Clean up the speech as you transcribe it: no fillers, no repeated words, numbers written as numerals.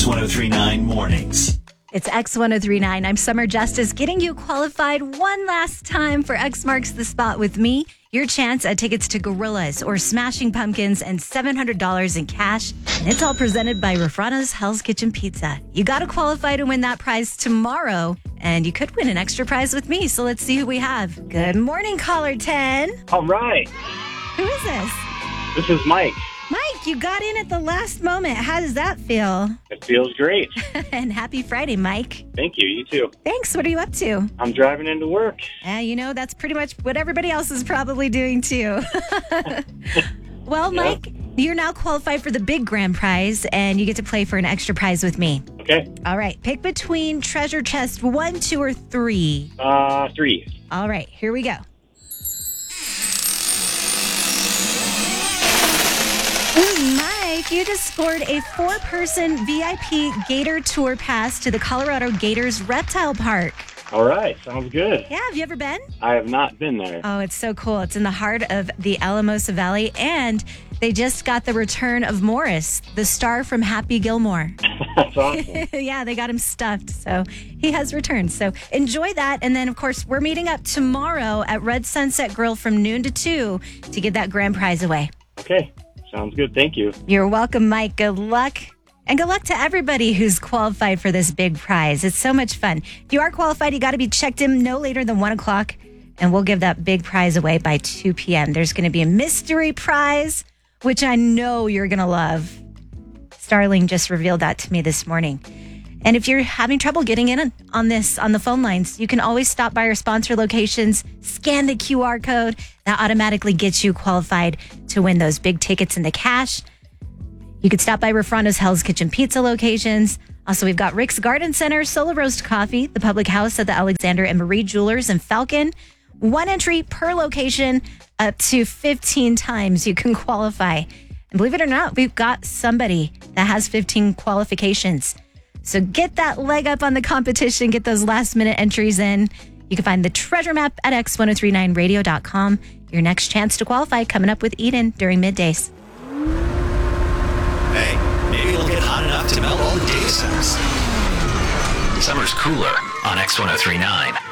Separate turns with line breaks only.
X1039 Mornings.
It's X1039. I'm Summer Justice, getting you qualified one last time for X Marks the Spot with me. Your chance at tickets to Gorillas or Smashing Pumpkins and $700 in cash. And it's all presented by Rafrano's Hell's Kitchen Pizza. You got to qualify to win that prize tomorrow. And you could win an extra prize with me. So let's see who we have. Good morning, caller 10.
All right.
Who is this?
This is Mike.
Mike, you got in at the last moment. How does that feel?
It feels great.
And happy Friday, Mike.
Thank you. You too.
Thanks. What are you up to?
I'm driving into work.
That's pretty much what everybody else is probably doing too. Well,
Yeah.
Mike, you're now qualified for the big grand prize, and you get to play for an extra prize with me.
Okay.
All right. Pick between treasure chest 1, 2, or 3.
3.
All right. Here we go. Ooh, Mike, you just scored a 4-person VIP Gator Tour pass to the Colorado Gators Reptile Park.
All right. Sounds good.
Yeah, have you ever been?
I have not been there.
Oh, it's so cool. It's in the heart of the Alamosa Valley, and they just got the return of Morris, the star from Happy Gilmore.
That's awesome.
Yeah, they got him stuffed, so he has returned. So enjoy that, and then, of course, we're meeting up tomorrow at Red Sunset Grill from noon to 2 to get that grand prize away.
Okay. Sounds good. Thank you.
You're welcome, Mike. Good luck. And good luck to everybody who's qualified for this big prize. It's so much fun. If you are qualified, you got to be checked in no later than 1 o'clock, and we'll give that big prize away by 2 p.m. There's going to be a mystery prize, which I know you're going to love. Starling just revealed that to me this morning. And if you're having trouble getting in on this on the phone lines, you can always stop by our sponsor locations, scan the QR code. That automatically gets you qualified to win those big tickets and the cash. You could stop by Rafrano's Hell's Kitchen Pizza locations. Also, we've got Rick's Garden Center, Solo Roast Coffee, the Public House at the Alexander and Marie Jewelers in Falcon. 1 entry per location, up to 15 times you can qualify. And believe it or not, we've got somebody that has 15 qualifications. So get that leg up on the competition. Get those last minute entries in. You can find the treasure map at x1039radio.com. Your next chance to qualify coming up with Eden during middays.
Hey, maybe it'll get hot enough to melt all the data centers. Summer's cooler on X1039.